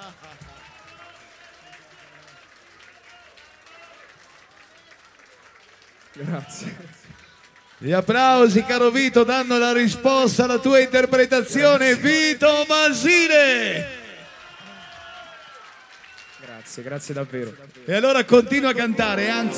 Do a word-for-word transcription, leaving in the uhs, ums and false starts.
Grazie. Gli applausi, caro Vito, danno la risposta alla tua interpretazione. Grazie. Vito Masile! Grazie, grazie davvero. E allora continua a cantare, anzi